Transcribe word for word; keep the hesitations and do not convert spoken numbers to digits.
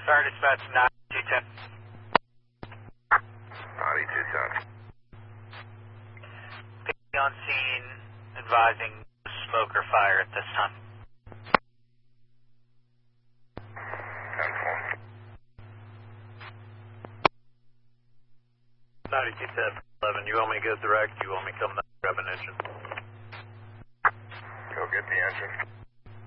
Fire dispatch nine two ten. ninety-two ten. Picking on scene, advising smoke or fire at this time. ten four. ninety-two ten, eleven. You want me to go direct? You want me to come down and grab an engine? Go get the engine.